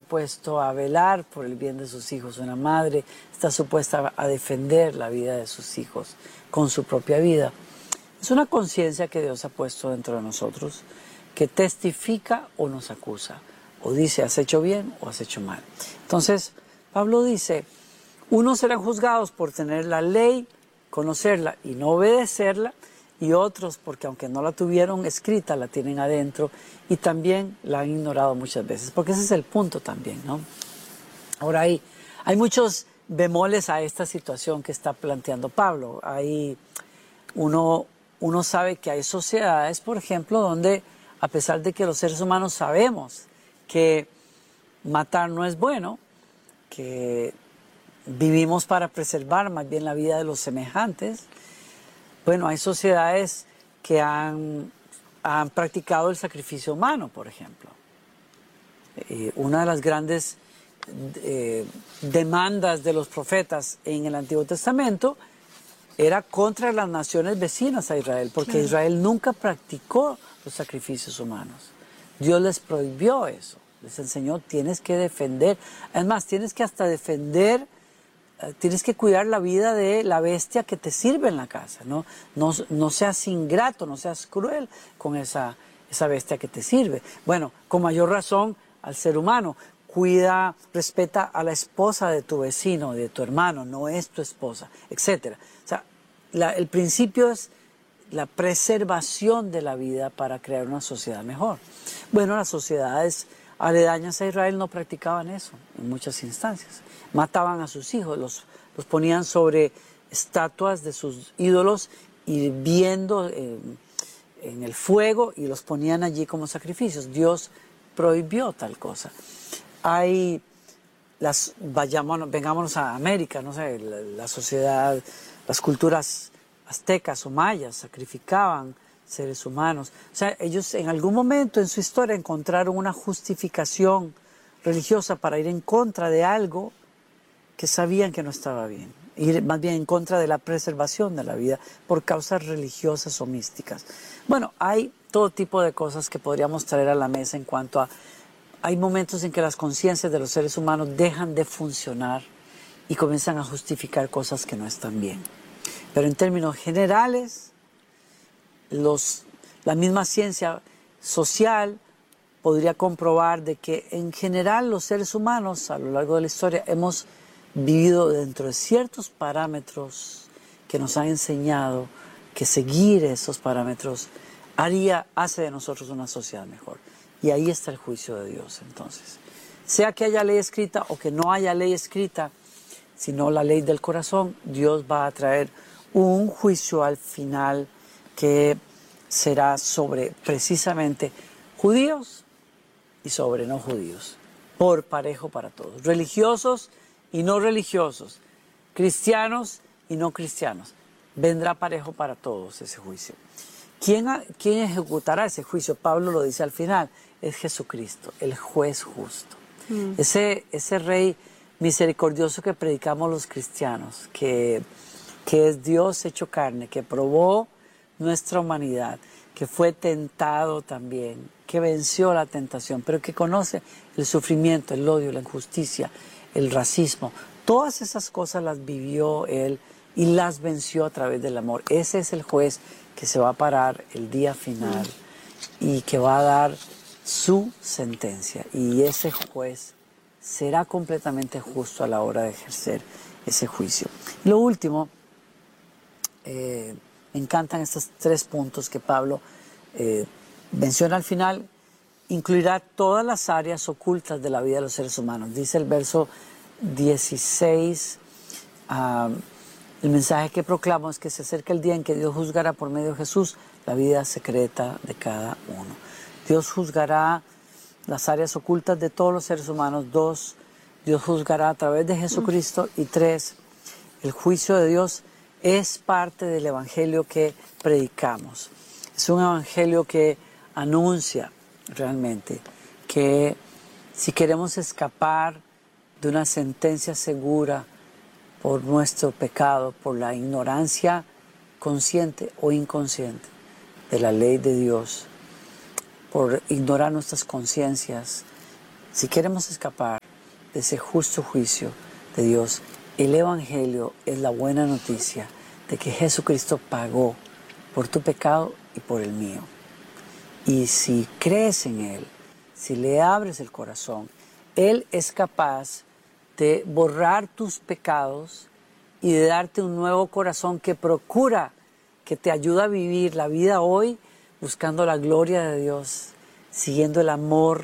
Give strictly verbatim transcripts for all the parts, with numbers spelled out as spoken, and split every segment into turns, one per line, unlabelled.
supuesto a velar por el bien de sus hijos. Una madre está supuesta a defender la vida de sus hijos con su propia vida. Es una conciencia que Dios ha puesto dentro de nosotros, que testifica o nos acusa, o dice, has hecho bien o has hecho mal. Entonces, Pablo dice, unos serán juzgados por tener la ley, conocerla y no obedecerla, y otros porque aunque no la tuvieron escrita, la tienen adentro y también la han ignorado muchas veces, porque ese es el punto también, ¿no? Ahora hay, hay muchos bemoles a esta situación que está planteando Pablo. Hay, uno, uno sabe que hay sociedades, por ejemplo, donde a pesar de que los seres humanos sabemos que matar no es bueno, que vivimos para preservar más bien la vida de los semejantes, bueno, hay sociedades que han, han practicado el sacrificio humano, por ejemplo. Eh, una de las grandes eh, demandas de los profetas en el Antiguo Testamento era contra las naciones vecinas a Israel, porque claro, Israel nunca practicó los sacrificios humanos. Dios les prohibió eso, les enseñó, tienes que defender, además tienes que hasta defender, tienes que cuidar la vida de la bestia que te sirve en la casa, ¿no? No, no seas ingrato, no seas cruel con esa, esa bestia que te sirve. Bueno, con mayor razón al ser humano. Cuida, respeta a la esposa de tu vecino, de tu hermano, no es tu esposa, etcétera. O sea, la, el principio es la preservación de la vida para crear una sociedad mejor. Bueno, las sociedades aledañas a Israel no practicaban eso en muchas instancias. Mataban a sus hijos, los, los ponían sobre estatuas de sus ídolos hirviendo en, en el fuego y los ponían allí como sacrificios. Dios prohibió tal cosa. Hay, las, vayámonos, vengámonos a América, no sé, la, la sociedad, las culturas aztecas o mayas sacrificaban seres humanos. O sea, ellos en algún momento en su historia encontraron una justificación religiosa para ir en contra de algo que sabían que no estaba bien, ir más bien en contra de la preservación de la vida por causas religiosas o místicas. Bueno, hay todo tipo de cosas que podríamos traer a la mesa en cuanto a... Hay momentos en que las conciencias de los seres humanos dejan de funcionar y comienzan a justificar cosas que no están bien. Pero en términos generales, los, la misma ciencia social podría comprobar de que en general los seres humanos a lo largo de la historia hemos vivido dentro de ciertos parámetros que nos han enseñado que seguir esos parámetros haría, hace de nosotros una sociedad mejor. Y ahí está el juicio de Dios, entonces. Sea que haya ley escrita o que no haya ley escrita, sino la ley del corazón, Dios va a traer un juicio al final que será sobre precisamente judíos y sobre no judíos, por parejo para todos, religiosos y no religiosos, cristianos y no cristianos. Vendrá parejo para todos ese juicio. ¿Quién, ¿Quién ejecutará ese juicio? Pablo lo dice al final, es Jesucristo, el juez justo. Mm. Ese, ese rey misericordioso que predicamos los cristianos, que, que es Dios hecho carne, que probó nuestra humanidad, que fue tentado también, que venció la tentación, pero que conoce el sufrimiento, el odio, la injusticia, el racismo. Todas esas cosas las vivió Él y las venció a través del amor. Ese es el juez que se va a parar el día final y que va a dar su sentencia. Y ese juez será completamente justo a la hora de ejercer ese juicio. Y lo último, eh, me encantan estos tres puntos que Pablo eh, menciona al final. Incluirá todas las áreas ocultas de la vida de los seres humanos. Dice el verso dieciséis, uh, el mensaje que proclamo es que se acerca el día en que Dios juzgará por medio de Jesús la vida secreta de cada uno. Dios juzgará las áreas ocultas de todos los seres humanos. Dos, Dios juzgará a través de Jesucristo. Y tres, el juicio de Dios es parte del evangelio que predicamos. Es un evangelio que anuncia realmente que si queremos escapar de una sentencia segura por nuestro pecado, por la ignorancia consciente o inconsciente de la ley de Dios, por ignorar nuestras conciencias, si queremos escapar, de ese justo juicio de Dios. El Evangelio es la buena noticia de que Jesucristo pagó por tu pecado y por el mío. Y si crees en Él, si le abres el corazón, Él es capaz de borrar tus pecados y de darte un nuevo corazón que procura, que te ayuda a vivir la vida hoy buscando la gloria de Dios, siguiendo el amor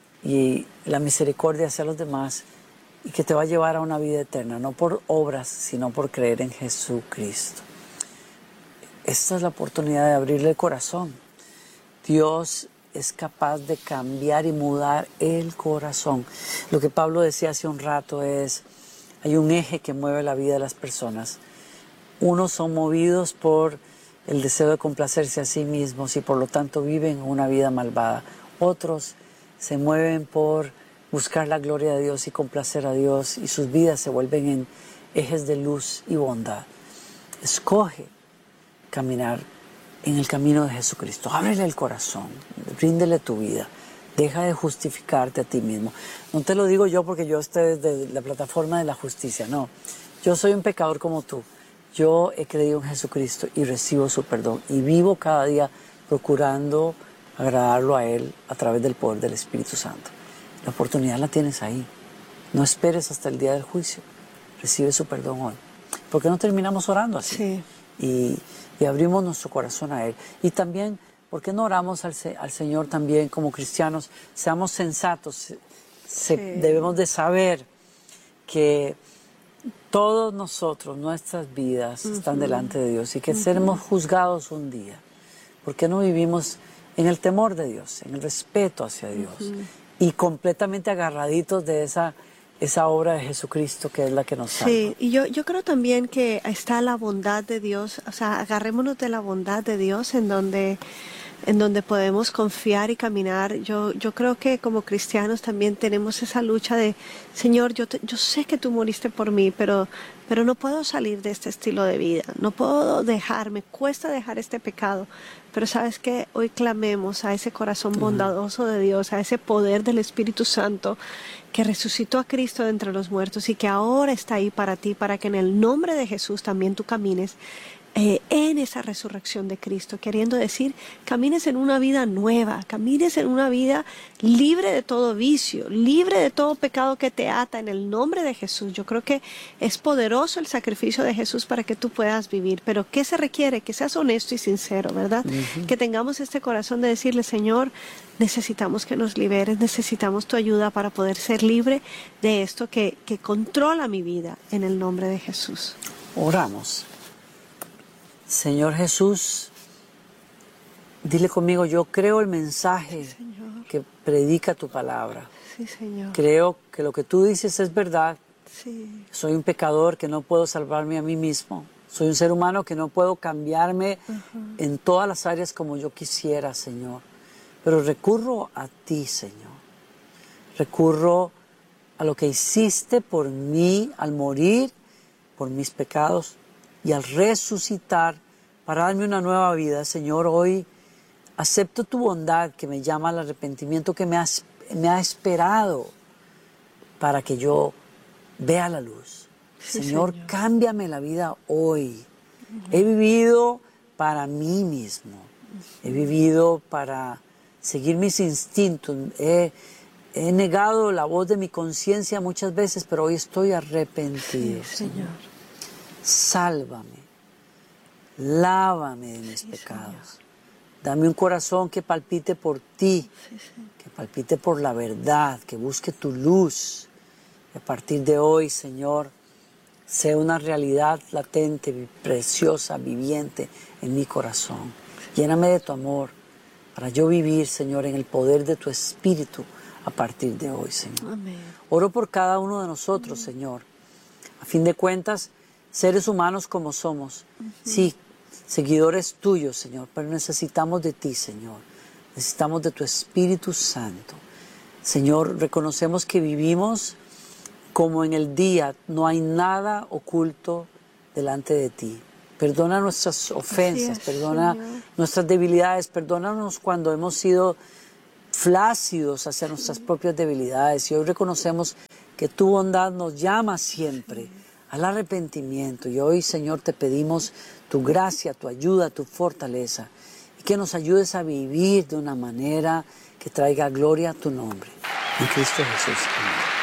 y la misericordia hacia los demás, y que te va a llevar a una vida eterna, no por obras, sino por creer en Jesucristo. Esta es la oportunidad de abrirle el corazón. Dios es capaz de cambiar y mudar el corazón. Lo que Pablo decía hace un rato es, hay un eje que mueve la vida de las personas. Unos son movidos por el deseo de complacerse a sí mismos y por lo tanto viven una vida malvada. Otros se mueven por buscar la gloria de Dios y complacer a Dios, y sus vidas se vuelven en ejes de luz y bondad. Escoge caminar en el camino de Jesucristo. Ábrele el corazón, ríndele tu vida. Deja de justificarte a ti mismo. No te lo digo yo porque yo esté desde la plataforma de la justicia, no. Yo soy un pecador como tú. Yo he creído en Jesucristo y recibo su perdón y vivo cada día procurando agradarlo a Él a través del poder del Espíritu Santo. La oportunidad la tienes ahí. No esperes hasta el día del juicio. Recibe su perdón hoy. ¿Por qué no terminamos orando así?
Sí.
Y, y abrimos nuestro corazón a Él. Y también, ¿por qué no oramos al, al Señor también como cristianos? Seamos sensatos. Se,
Sí.
Debemos de saber que todos nosotros, nuestras vidas uh-huh. están delante de Dios y que uh-huh. seremos juzgados un día. ¿Por qué no vivimos en el temor de Dios, en el respeto hacia Dios uh-huh. y completamente agarraditos de esa, esa obra de Jesucristo que es la que nos salva?
Sí, y yo, yo creo también que está la bondad de Dios, o sea, agarrémonos de la bondad de Dios en donde... en donde podemos confiar y caminar. Yo, yo creo que como cristianos también tenemos esa lucha de, Señor, yo, te, yo sé que tú moriste por mí, pero, pero no puedo salir de este estilo de vida, no puedo dejar, me cuesta dejar este pecado, pero sabes que hoy clamemos a ese corazón bondadoso de Dios, a ese poder del Espíritu Santo que resucitó a Cristo de entre los muertos y que ahora está ahí para ti, para que en el nombre de Jesús también tú camines Eh, en esa resurrección de Cristo, queriendo decir, camines en una vida nueva, camines en una vida libre de todo vicio, libre de todo pecado que te ata en el nombre de Jesús. Yo creo que es poderoso el sacrificio de Jesús para que tú puedas vivir, pero ¿qué se requiere? Que seas honesto y sincero, ¿verdad? Uh-huh. Que tengamos este corazón de decirle, Señor, necesitamos que nos liberes, necesitamos tu ayuda para poder ser libre de esto que, que controla mi vida en el nombre de Jesús.
Oramos. Señor Jesús, dile conmigo, yo creo el mensaje
sí,
que predica tu palabra.
Sí, Señor.
Creo que lo que tú dices es verdad.
Sí.
Soy un pecador que no puedo salvarme a mí mismo. Soy un ser humano que no puedo cambiarme uh-huh. en todas las áreas como yo quisiera, Señor. Pero recurro a ti, Señor. Recurro a lo que hiciste por mí al morir, por mis pecados, y al resucitar para darme una nueva vida. Señor, hoy acepto tu bondad que me llama al arrepentimiento, que me ha, me ha esperado para que yo vea la luz.
Sí,
Señor,
Señor,
cámbiame la vida hoy. Uh-huh. He vivido para mí mismo. Uh-huh. He vivido para seguir mis instintos. He, he negado la voz de mi conciencia muchas veces, pero hoy estoy arrepentido.
Sí, Señor.
Señor. Sálvame, lávame de mis sí, pecados. Señor. Dame un corazón que palpite por ti,
sí, sí.
que palpite por la verdad, que busque tu luz. Y a partir de hoy, Señor, sea una realidad latente, preciosa, viviente en mi corazón. Lléname de tu amor para yo vivir, Señor, en el poder de tu Espíritu a partir de hoy, Señor.
Amén.
Oro por cada uno de nosotros, Amén. Señor. A fin de cuentas, seres humanos como somos, uh-huh. sí, seguidores tuyos, Señor, pero necesitamos de ti, Señor. Necesitamos de tu Espíritu Santo. Señor, reconocemos que vivimos como en el día, no hay nada oculto delante de ti. Perdona nuestras ofensas, es, perdona Señor. Nuestras debilidades, perdónanos cuando hemos sido flácidos hacia sí. nuestras propias debilidades. Y hoy reconocemos que tu bondad nos llama siempre al arrepentimiento. Y hoy, Señor, te pedimos tu gracia, tu ayuda, tu fortaleza, y que nos ayudes a vivir de una manera que traiga gloria a tu nombre. En Cristo Jesús. Amén.